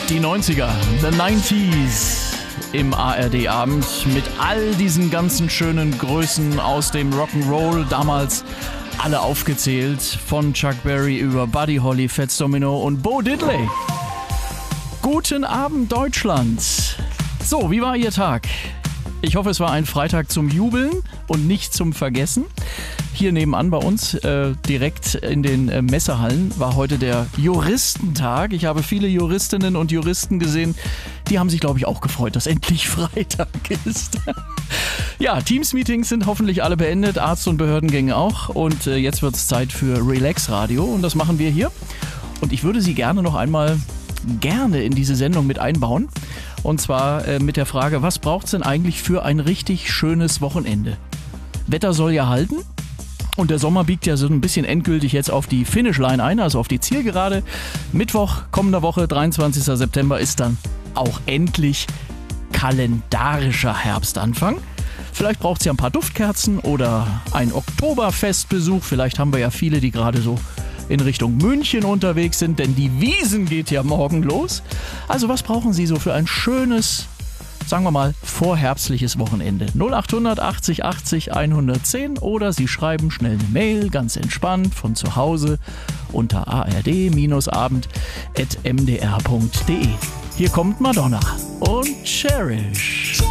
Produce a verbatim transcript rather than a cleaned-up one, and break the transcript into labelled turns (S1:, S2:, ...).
S1: Die neunziger, the nineties im A R D-Abend mit all diesen ganzen schönen Größen aus dem Rock'n'Roll, damals alle aufgezählt, von Chuck Berry über Buddy Holly, Fats Domino und Bo Diddley. Guten Abend, Deutschland. So, wie war Ihr Tag? Ich hoffe, es war ein Freitag zum Jubeln und nicht zum Vergessen. Hier nebenan bei uns, äh, direkt in den äh, Messehallen, war heute der Juristentag. Ich habe viele Juristinnen und Juristen gesehen, die haben sich, glaube ich, auch gefreut, dass endlich Freitag ist. Ja, Teams-Meetings sind hoffentlich alle beendet, Arzt- und Behördengänge auch. Und äh, jetzt wird es Zeit für Relax-Radio und das machen wir hier. Und ich würde Sie gerne noch einmal gerne in diese Sendung mit einbauen. Und zwar äh, mit der Frage, was braucht es denn eigentlich für ein richtig schönes Wochenende? Wetter soll ja halten. Und der Sommer biegt ja so ein bisschen endgültig jetzt auf die Finishline ein, also auf die Zielgerade. Mittwoch kommender Woche, dreiundzwanzigster September, ist dann auch endlich kalendarischer Herbstanfang. Vielleicht braucht es ja ein paar Duftkerzen oder ein Oktoberfestbesuch. Vielleicht haben wir ja viele, die gerade so in Richtung München unterwegs sind, denn die Wiesn geht ja morgen los. Also was brauchen Sie so für ein schönes, sagen wir mal, vorherbstliches Wochenende? null acht hundert achtzig achtzig hundertzehn oder Sie schreiben schnell eine Mail, ganz entspannt, von zu Hause unter a r d abend at m d r punkt d e. Hier kommt Madonna und Cherish.